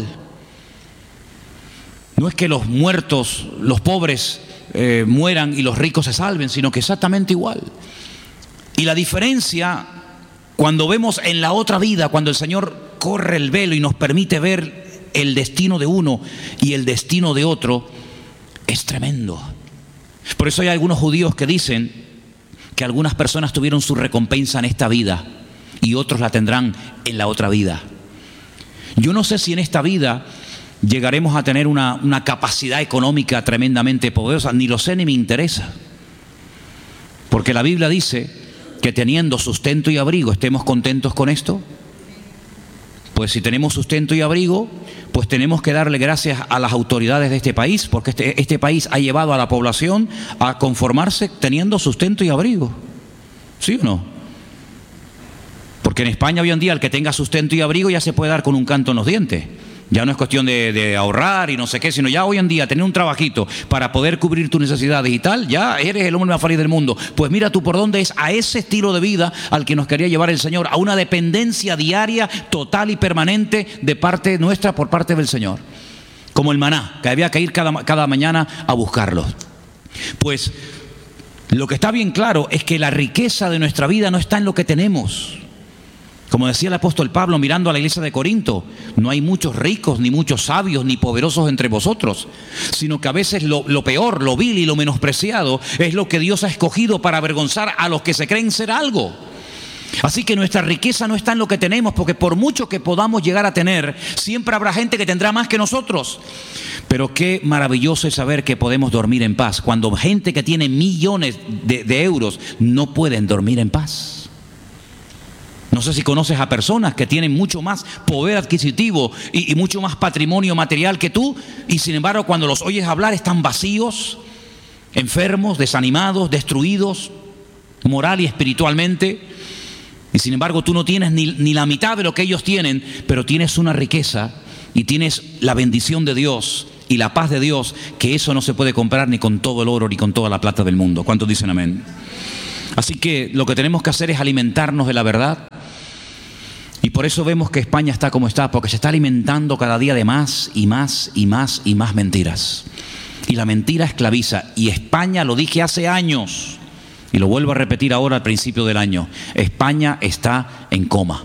No es que los muertos, los pobres eh, mueran y los ricos se salven, sino que exactamente igual. Y la diferencia, cuando vemos en la otra vida, cuando el Señor corre el velo y nos permite ver el destino de uno y el destino de otro, es tremendo. Por eso hay algunos judíos que dicen que algunas personas tuvieron su recompensa en esta vida y otros la tendrán en la otra vida. Yo no sé si en esta vida llegaremos a tener una, una capacidad económica tremendamente poderosa, ni lo sé ni me interesa. Porque la Biblia dice que teniendo sustento y abrigo, ¿estemos contentos con esto? Pues si tenemos sustento y abrigo, pues tenemos que darle gracias a las autoridades de este país, porque este, este país ha llevado a la población a conformarse teniendo sustento y abrigo. ¿Sí o no? Porque en España hoy en día el que tenga sustento y abrigo ya se puede dar con un canto en los dientes. Ya no es cuestión de, de ahorrar y no sé qué, sino ya hoy en día tener un trabajito para poder cubrir tu necesidad digital, ya eres el hombre más feliz del mundo. Pues mira tú por dónde es a ese estilo de vida al que nos quería llevar el Señor, a una dependencia diaria, total y permanente de parte nuestra por parte del Señor. Como el maná, que había que ir cada, cada mañana a buscarlo. Pues lo que está bien claro es que la riqueza de nuestra vida no está en lo que tenemos. Como decía el apóstol Pablo mirando a la iglesia de Corinto, no hay muchos ricos, ni muchos sabios, ni poderosos entre vosotros, sino que a veces lo, lo peor, lo vil y lo menospreciado es lo que Dios ha escogido para avergonzar a los que se creen ser algo. Así que nuestra riqueza no está en lo que tenemos, porque por mucho que podamos llegar a tener, siempre habrá gente que tendrá más que nosotros. Pero qué maravilloso es saber que podemos dormir en paz, cuando gente que tiene millones de, de euros no pueden dormir en paz. No sé si conoces a personas que tienen mucho más poder adquisitivo y, y mucho más patrimonio material que tú, y sin embargo cuando los oyes hablar están vacíos, enfermos, desanimados, destruidos, moral y espiritualmente. Y sin embargo tú no tienes ni, ni la mitad de lo que ellos tienen, pero tienes una riqueza y tienes la bendición de Dios y la paz de Dios, que eso no se puede comprar ni con todo el oro ni con toda la plata del mundo. ¿Cuántos dicen amén? Así que lo que tenemos que hacer es alimentarnos de la verdad. Y por eso vemos que España está como está, porque se está alimentando cada día de más y más y más y más mentiras. Y la mentira esclaviza. Y España, lo dije hace años, y lo vuelvo a repetir ahora al principio del año, España está en coma.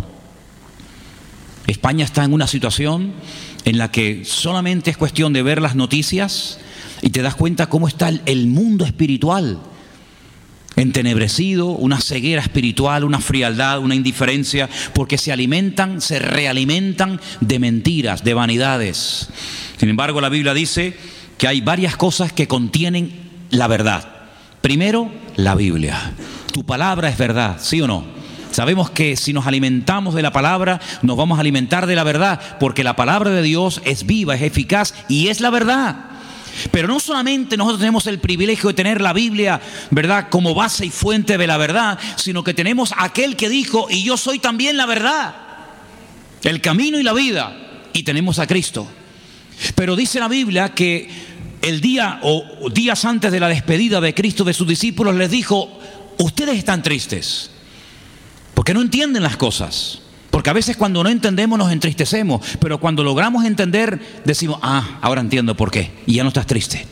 España está en una situación en la que solamente es cuestión de ver las noticias y te das cuenta cómo está el, el mundo espiritual entenebrecido, una ceguera espiritual, una frialdad, una indiferencia, porque se alimentan, se realimentan de mentiras, de vanidades. Sin embargo, la Biblia dice que hay varias cosas que contienen la verdad. Primero, la Biblia. Tu palabra es verdad, ¿sí o no? Sabemos que si nos alimentamos de la palabra, nos vamos a alimentar de la verdad, porque la palabra de Dios es viva, es eficaz y es la verdad. Pero no solamente nosotros tenemos el privilegio de tener la Biblia, ¿verdad?, como base y fuente de la verdad, sino que tenemos aquel que dijo, y yo soy también la verdad, el camino y la vida, y tenemos a Cristo. Pero dice la Biblia que el día o días antes de la despedida de Cristo de sus discípulos les dijo, ustedes están tristes, porque no entienden las cosas. Porque a veces cuando no entendemos nos entristecemos, pero cuando logramos entender decimos, ah, ahora entiendo por qué, y ya no estás triste.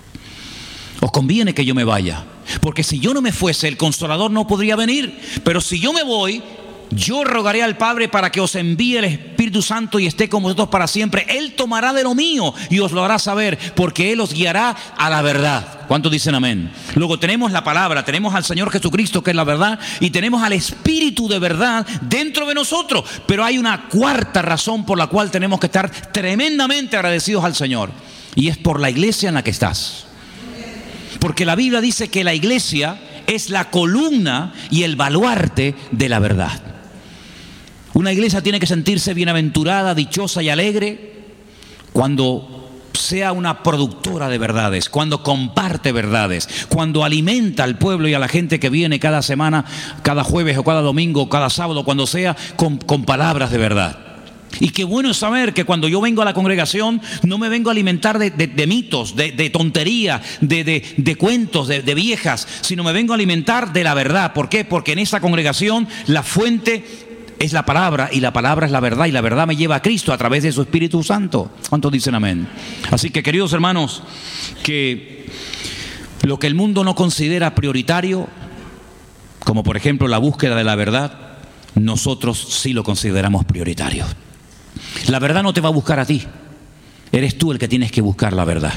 Os conviene que yo me vaya, porque si yo no me fuese, el Consolador no podría venir. Pero si yo me voy, yo rogaré al Padre para que os envíe el Espíritu Santo y esté con vosotros para siempre. Él tomará de lo mío y os lo hará saber, porque Él os guiará a la verdad. ¿Cuántos dicen amén? Luego tenemos la palabra, tenemos al Señor Jesucristo, que es la verdad, y tenemos al Espíritu de verdad dentro de nosotros. Pero hay una cuarta razón por la cual tenemos que estar tremendamente agradecidos al Señor, y es por la iglesia en la que estás. Porque la Biblia dice que la iglesia es la columna y el baluarte de la verdad. Una iglesia tiene que sentirse bienaventurada, dichosa y alegre cuando sea una productora de verdades, cuando comparte verdades, cuando alimenta al pueblo y a la gente que viene cada semana, cada jueves o cada domingo, cada sábado, cuando sea, con, con palabras de verdad. Y qué bueno es saber que cuando yo vengo a la congregación no me vengo a alimentar de, de, de mitos, de, de tontería, de, de, de cuentos, de, de viejas, sino me vengo a alimentar de la verdad. ¿Por qué? Porque en esa congregación la fuente es la palabra, y la palabra es la verdad, y la verdad me lleva a Cristo a través de su Espíritu Santo. ¿Cuántos dicen amén? Así que, queridos hermanos, que lo que el mundo no considera prioritario, como por ejemplo la búsqueda de la verdad, nosotros sí lo consideramos prioritario. La verdad no te va a buscar a ti, eres tú el que tienes que buscar la verdad.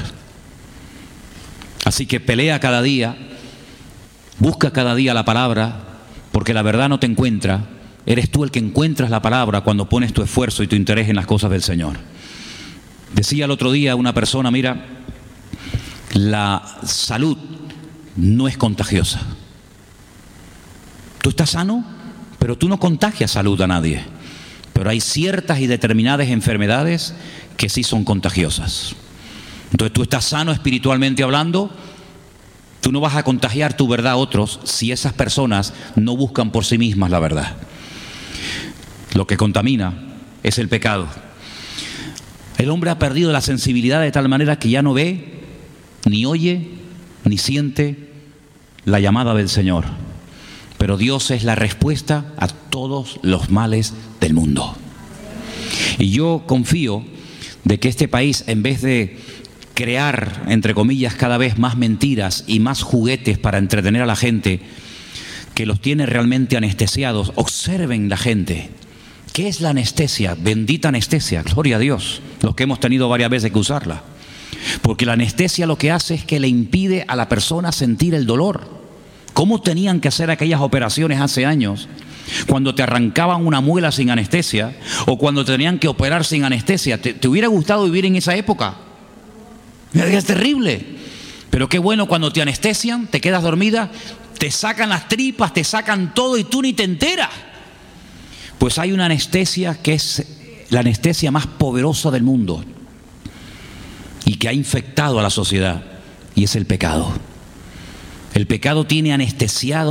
Así que pelea cada día, busca cada día la palabra, porque la verdad no te encuentra. Eres tú el que encuentras la palabra cuando pones tu esfuerzo y tu interés en las cosas del Señor. Decía el otro día una persona, mira, la salud no es contagiosa. Tú estás sano, pero tú no contagias salud a nadie. Pero hay ciertas y determinadas enfermedades que sí son contagiosas. Entonces tú estás sano espiritualmente hablando, tú no vas a contagiar tu verdad a otros si esas personas no buscan por sí mismas la verdad. Lo que contamina es el pecado. El hombre ha perdido la sensibilidad de tal manera que ya no ve, ni oye, ni siente la llamada del Señor. Pero Dios es la respuesta a todos los males del mundo. Y yo confío de que este país, en vez de crear, entre comillas, cada vez más mentiras y más juguetes para entretener a la gente, que los tiene realmente anestesiados, observen la gente. ¿Qué es la anestesia? Bendita anestesia, gloria a Dios, los que hemos tenido varias veces que usarla. Porque la anestesia lo que hace es que le impide a la persona sentir el dolor. ¿Cómo tenían que hacer aquellas operaciones hace años? Cuando te arrancaban una muela sin anestesia, o cuando tenían que operar sin anestesia. ¿Te, te hubiera gustado vivir en esa época? Es terrible. Pero qué bueno cuando te anestesian, te quedas dormida, te sacan las tripas, te sacan todo y tú ni te enteras. Pues hay una anestesia que es la anestesia más poderosa del mundo y que ha infectado a la sociedad, y es el pecado. El pecado tiene anestesiado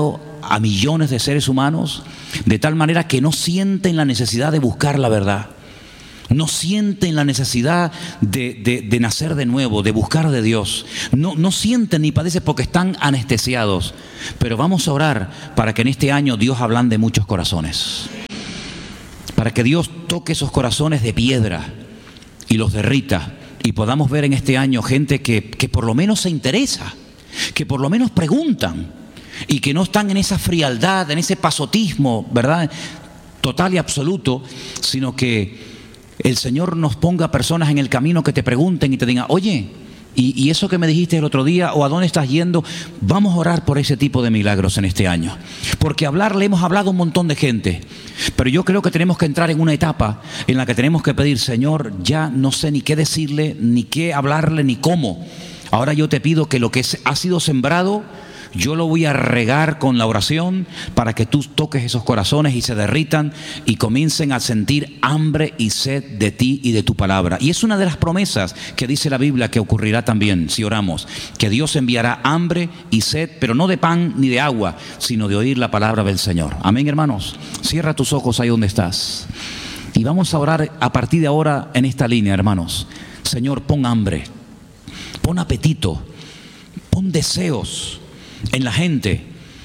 a millones de seres humanos, de tal manera que no sienten la necesidad de buscar la verdad. No sienten la necesidad de, de, de nacer de nuevo, de buscar de Dios. No, no sienten ni padecen porque están anestesiados. Pero vamos a orar para que en este año Dios ablande muchos corazones. Para que Dios toque esos corazones de piedra y los derrita. Y podamos ver en este año gente que, que por lo menos se interesa, que por lo menos preguntan y que no están en esa frialdad, en ese pasotismo, ¿verdad? Total y absoluto, sino que el Señor nos ponga personas en el camino que te pregunten y te digan, oye, ¿y, y eso que me dijiste el otro día? ¿O a dónde estás yendo? Vamos a orar por ese tipo de milagros en este año. Porque hablarle hemos hablado a un montón de gente. Pero yo creo que tenemos que entrar en una etapa en la que tenemos que pedir, Señor, ya no sé ni qué decirle, ni qué hablarle, ni cómo. Ahora yo te pido que lo que ha sido sembrado, yo lo voy a regar con la oración para que tú toques esos corazones y se derritan y comiencen a sentir hambre y sed de ti y de tu palabra. Y es una de las promesas que dice la Biblia que ocurrirá también si oramos, que Dios enviará hambre y sed, pero no de pan ni de agua, sino de oír la palabra del Señor. Amén, hermanos. Cierra tus ojos ahí donde estás. Y vamos a orar a partir de ahora en esta línea, hermanos. Señor, pon hambre, pon apetito, pon deseos en la gente.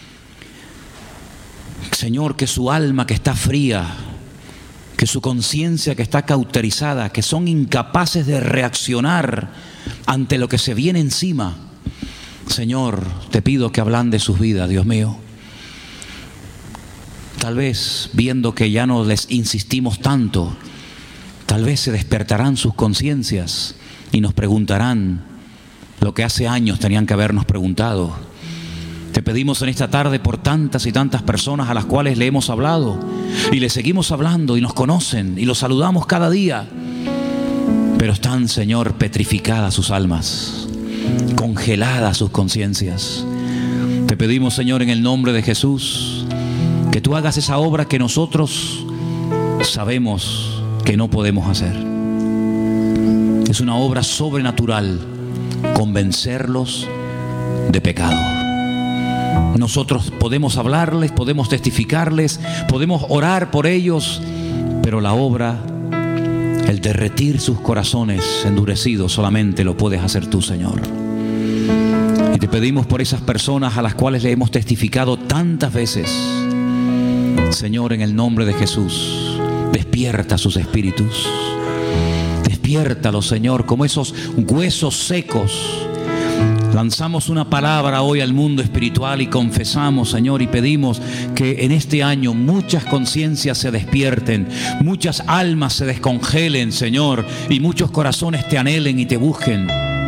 Señor, que su alma que está fría, que su conciencia que está cauterizada, que son incapaces de reaccionar ante lo que se viene encima, Señor, te pido que ablande sus vidas, Dios mío. Tal vez viendo que ya no les insistimos tanto, tal vez se despertarán sus conciencias y nos preguntarán lo que hace años tenían que habernos preguntado. Te pedimos en esta tarde por tantas y tantas personas a las cuales le hemos hablado y le seguimos hablando y nos conocen y los saludamos cada día, pero están, Señor, petrificadas sus almas, congeladas sus conciencias. Te pedimos, Señor, en el nombre de Jesús, que tú hagas esa obra que nosotros sabemos que no podemos hacer. Es una obra sobrenatural, convencerlos de pecado. Nosotros podemos hablarles, podemos testificarles, podemos orar por ellos, pero la obra, el derretir sus corazones endurecidos, solamente lo puedes hacer tú, Señor. Y te pedimos por esas personas a las cuales le hemos testificado tantas veces. Señor, en el nombre de Jesús, despierta sus espíritus. Despiértalos, Señor, como esos huesos secos. Lanzamos una palabra hoy al mundo espiritual y confesamos, Señor, y pedimos que en este año muchas conciencias se despierten, muchas almas se descongelen, Señor, y muchos corazones te anhelen y te busquen.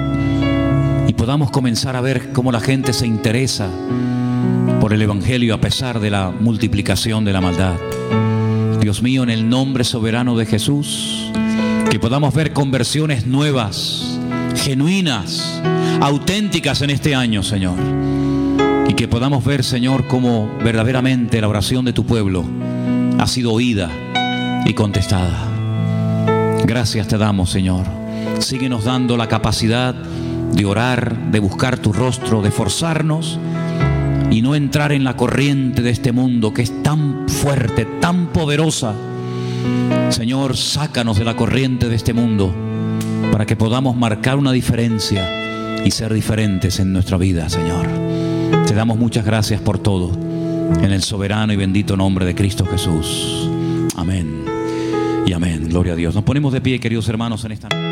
Y podamos comenzar a ver cómo la gente se interesa por el Evangelio a pesar de la multiplicación de la maldad. Dios mío, en el nombre soberano de Jesús, que podamos ver conversiones nuevas, genuinas, auténticas en este año, Señor. Y que podamos ver, Señor, cómo verdaderamente la oración de tu pueblo ha sido oída y contestada. Gracias te damos, Señor. Síguenos dando la capacidad de orar, de buscar tu rostro, de forzarnos y no entrar en la corriente de este mundo que es tan fuerte, tan poderosa. Señor, sácanos de la corriente de este mundo para que podamos marcar una diferencia y ser diferentes en nuestra vida, Señor. Te damos muchas gracias por todo, en el soberano y bendito nombre de Cristo Jesús. Amén y amén. Gloria a Dios. Nos ponemos de pie, queridos hermanos, en esta noche.